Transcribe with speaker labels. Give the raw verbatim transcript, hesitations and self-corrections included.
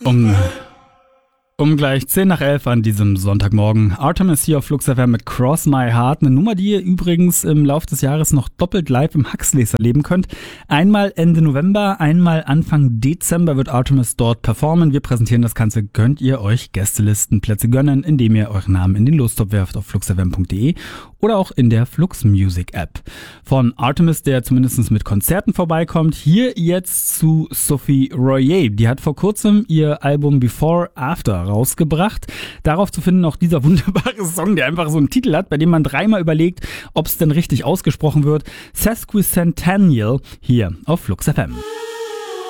Speaker 1: Um, um gleich zehn nach elf an diesem Sonntagmorgen. Artemis hier auf Flux F M mit Cross My Heart. Eine Nummer, die ihr übrigens im Laufe des Jahres noch doppelt live im Huxleys erleben könnt. Einmal Ende November, einmal Anfang Dezember wird Artemis dort performen. Wir präsentieren das Ganze. Könnt ihr euch Gästelistenplätze gönnen, indem ihr euren Namen in den Lostop werft auf flux f m punkt d e oder auch in der Flux Music App. Von Artemis, der zumindest mit Konzerten vorbeikommt, hier jetzt zu Sophie Royer. Die hat vor kurzem ihr Album Before After rausgebracht. Darauf zu finden auch dieser wunderbare Song, der einfach so einen Titel hat, bei dem man dreimal überlegt, ob es denn richtig ausgesprochen wird. Sesquicentennial hier auf Flux F M.